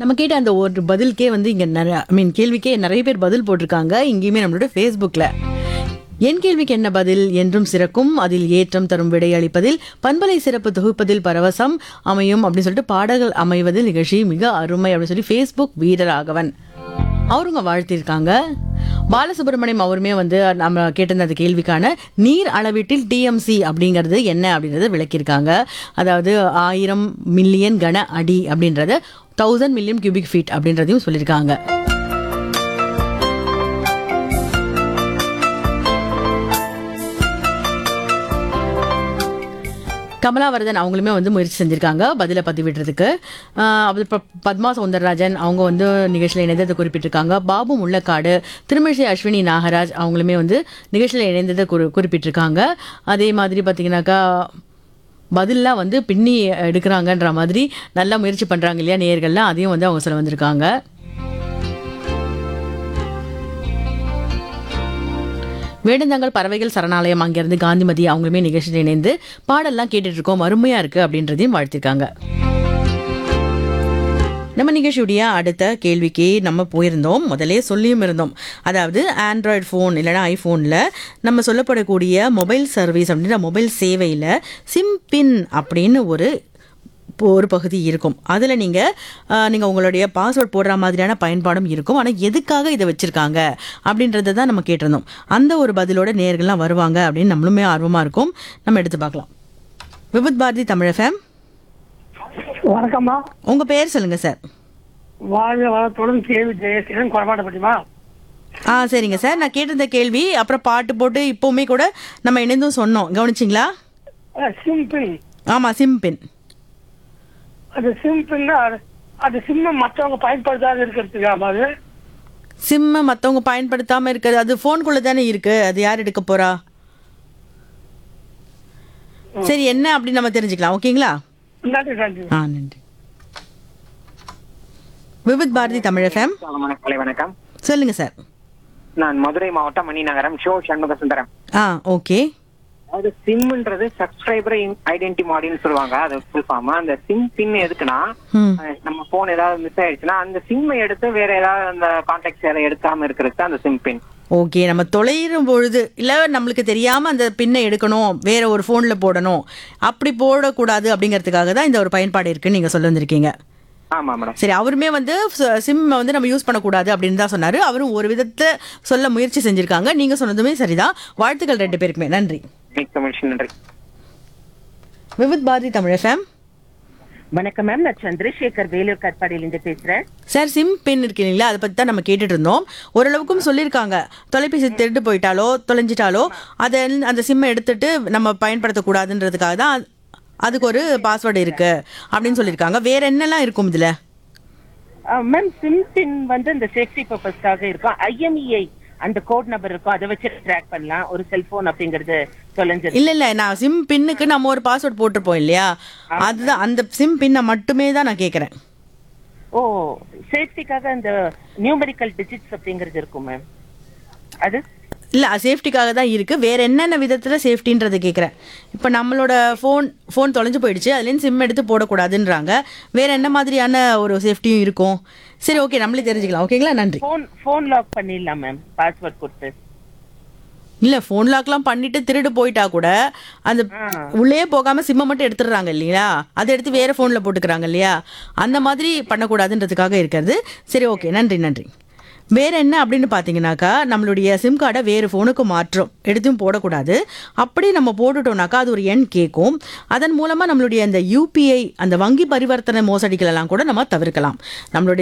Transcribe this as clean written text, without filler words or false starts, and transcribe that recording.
நம்ம கேட்ட அந்த ஒரு பதிலுக்கே வந்து இங்கே நிறைய கேள்விக்கே நிறைய பேர் பதில் போட்டிருக்காங்க இங்கேயுமே நம்மளோட ஃபேஸ்புக்கில். என் கேள்விக்கு என்ன பதில்? என்றும் சிறக்கும், அதில் ஏற்றம் தரும் விடை அளிப்பதில், பண்பலை சிறப்பு தொகுப்பதில் பரவசம் அமையும் அப்படின்னு சொல்லிட்டு பாடல்கள் அமைவதில் நிகழ்ச்சி மிக அருமை அப்படின்னு சொல்லி ஃபேஸ்புக் வீரராகவன் அவருங்க வாழ்த்திருக்காங்க. பாலசுப்ரமணியம் அவருமே வந்து நம்ம கேட்டிருந்த அந்த கேள்விக்கான நீர் அளவீட்டில் டிஎம்சி அப்படிங்கிறது என்ன அப்படின்றத விளக்கியிருக்காங்க. அதாவது 1000 மில்லியன் கன அடி அப்படின்றத 1000 மில்லியன் கியூபிக் ஃபீட் அப்படின்றதையும் சொல்லியிருக்காங்க. கமலாவரதன் அவங்களுமே வந்து முயற்சி செஞ்சுருக்காங்க பதிலை பதிவிடுறதுக்கு. பத்மா சௌந்தரராஜன் அவங்க வந்து நிகழ்ச்சியில் இணைந்ததை குறிப்பிட்டிருக்காங்க. பாபு முள்ளக்காடு, திருமிழிசை அஸ்வினி நாகராஜ் அவங்களுமே வந்து நிகழ்ச்சியில் இணைந்ததை குறிப்பிட்டிருக்காங்க. அதே மாதிரி பார்த்தீங்கன்னாக்கா பதிலாக வந்து பின்னி எடுக்கிறாங்கன்ற மாதிரி நல்லா முயற்சி பண்ணுறாங்க இல்லையா நேயர்கள்லாம், அதையும் வந்து அவங்க சொல்ல வந்திருக்காங்க. வேடந்தாங்கல் பறவைகள் சரணாலயம் அங்கேருந்து காந்திமதி அவங்களுமே நிகழ்ச்சியில் இணைந்து பாடல்லாம் கேட்டுட்டு இருக்கோம், அருமையா இருக்கு அப்படின்றதையும் வாழ்த்திருக்காங்க. நம்ம நிகழ்ச்சியுடைய அடுத்த கேள்விக்கு நம்ம போயிருந்தோம், முதலே சொல்லியும் இருந்தோம். அதாவது ஆண்ட்ராய்டு ஃபோன் இல்லைனா ஐஃபோனில் நம்ம சொல்லப்படக்கூடிய மொபைல் சர்வீஸ் அப்படின்ற மொபைல் சேவையில் சிம்பின் அப்படின்னு ஒரு பகுதி இருக்கும். அதில் நீங்கள் உங்களுடைய பாஸ்வேர்ட் போடுற மாதிரியான பயன்பாடும் இருக்கும். ஆனால் எதுக்காக இதை வச்சுருக்காங்க அப்படின்றத தான் நம்ம கேட்டிருந்தோம். அந்த ஒரு பதிலோட நேயர்கள்லாம் வருவாங்க அப்படின்னு நம்மளுமே ஆர்வமாக இருக்கும். நம்ம எடுத்து பார்க்கலாம். விபத் பாரதி தமிழ் FM. வணக்கம்மா. உங்கள் பேர் சொல்லுங்கள் சார். வாழ்க வளத்துடன் கேள்வி ஜெயசீலன் கொடமாட்டப்பட்டிமா. சரிங்க சார், நான் கேட்டிருந்த கேள்வி அப்புறம் பாட்டு போட்டு இப்போவுமே கூட நம்ம இணைந்தும் சொன்னோம், கவனிச்சிங்களா? சிம்பிள். ஆமாம், சிம்பின். அது சிம்பிள்னா அது சிம்ம மற்றவங்க பயன்படுத்தாத இருக்கிறதுக்கு. அது சிம்ம மற்றவங்க பயன்படுத்தாமல் இருக்குது, அது ஃபோனுக்குள்ளே தானே இருக்குது, அது யார் எடுக்க போகிறா? சரி, என்ன அப்படின்னு நம்ம தெரிஞ்சுக்கலாம். ஓகேங்களா? நன்றி நன்றி. நன்றி. விபத் பாரதி தமிழ் FM. வணக்கம். சொல்லுங்க சார். நான் மதுரை மாவட்டம் மணிநகரம் ஷோ சண்முக சுந்தரம். ஓகே. அது சிம்ன்றது சப்ஸ்கிரைபர் ஐடென்டி மாடின்னு சொல்லுவாங்க. அது ஃபுல் ஃபார்ம். அந்த சிம் பின் எதுக்குன்னா, நம்ம போன் ஏதாவது மிஸ் ஆயிடுச்சுன்னா அந்த சிம்மை எடுத்து வேற ஏதாவது அந்த கான்டாக்ட்ஸ் ஏதாவது எடுக்காம இருக்கிறது அந்த சிம் பின். ஓகே, நம்ம தொலைகிற பொழுது இல்லை நம்மளுக்கு தெரியாமல் அந்த பின்னை எடுக்கணும், வேற ஒரு ஃபோனில் போடணும், அப்படி போடக்கூடாது அப்படிங்கிறதுக்காக தான் இந்த ஒரு பயன்பாடு இருக்குன்னு நீங்கள் சொல்ல வந்திருக்கீங்க. ஆமா மேடம். சரி, அவருமே வந்து சிம் வந்து நம்ம யூஸ் பண்ணக்கூடாது அப்படின்னு தான் சொன்னார். அவரும் ஒரு விதத்தை சொல்ல முயற்சி செஞ்சுருக்காங்க. நீங்கள் சொன்னதுமே சரிதான். வாழ்த்துக்கள் ரெண்டு பேருக்குமே. நன்றி. நன்றி. விபத் பாரதி தமிழ் FM. வணக்கம் மேம், நான் சந்திரசேகர் வேலூர் கட்பாடியிலிருந்து பேசுறேன் சார். சிம் பின் இருக்கு இல்லைங்களா, அதை பற்றி தான் நம்ம கேட்டுட்டு இருந்தோம். ஓரளவுக்கும் சொல்லியிருக்காங்க, தொலைபேசி திருட்டு போயிட்டாலோ தொலைஞ்சிட்டாலோ அதை அந்த சிம்மை எடுத்துட்டு நம்ம பயன்படுத்தக்கூடாதுன்றதுக்காக தான் அதுக்கு ஒரு பாஸ்வேர்டு இருக்கு அப்படின்னு சொல்லியிருக்காங்க. வேற என்னெல்லாம் இருக்கும் இதுல? மேம், சிம் பின் வந்து இந்த சேஃப்டி பர்பஸ்க்காக இருக்கும். IMEI அந்த கோட் நம்பர் இருக்கும், அதை வச்சு ட்ராக் பண்ணலாம். ஒரு செல்போன் அப்படிங்கிறது தொலைஞ்சது இல்ல, நான் சிம் பின்னுக்கு நம்ம ஒரு பாஸ்வேர்ட் போட்டிருப்போம் இல்லையா, அதுதான் அந்த சிம் பின்னை மட்டுமே தான் நான் கேட்கறேன். ஓ, சேஃப்டிக்காக அந்த நியூமெரிக்கல் டிஜிட்ஸ் அப்படிங்கிறது இருக்கும் மேம். அது இல்லை, சேஃப்டிக்காக தான் இருக்குது. வேறு என்னென்ன விதத்தில் சேஃப்டின்றதை கேட்குறேன். இப்போ நம்மளோட ஃபோன் தொலைஞ்சு போயிடுச்சு, அதுலேருந்து சிம் எடுத்து போடக்கூடாதுன்றாங்க. வேறு என்ன மாதிரியான ஒரு சேஃப்டியும் இருக்கும்? சரி, ஓகே, நம்மளே தெரிஞ்சுக்கலாம். ஓகேங்களா? நன்றி. ஃபோன் லாக் பண்ணிடலாம் மேம், பாஸ்வேர்ட் கொடுத்து. இல்லை, ஃபோன் லாக்லாம் பண்ணிட்டு திருடு போயிட்டா கூட அந்த உள்ளே போகாமல் சிம்மை மட்டும் எடுத்துடுறாங்க இல்லையா, அதை எடுத்து வேறு ஃபோனில் போட்டுக்கிறாங்க இல்லையா, அந்த மாதிரி பண்ணக்கூடாதுன்றதுக்காக இருக்கிறது. சரி, ஓகே, நன்றி நன்றி. வேறு என்ன அப்படின்னு பார்த்தீங்கன்னாக்கா, நம்மளுடைய சிம் கார்டை வேறு ஃபோனுக்கு மாற்றம் எடுத்தும் போடக்கூடாது. அப்படி நம்ம போட்டுட்டோம்னாக்கா அது ஒரு எண் கேட்கும். அதன் மூலமாக நம்மளுடைய அந்த UPI அந்த வங்கி பரிவர்த்தனை மோசடிகளெல்லாம் கூட நம்ம தவிர்க்கலாம். நம்மளுடைய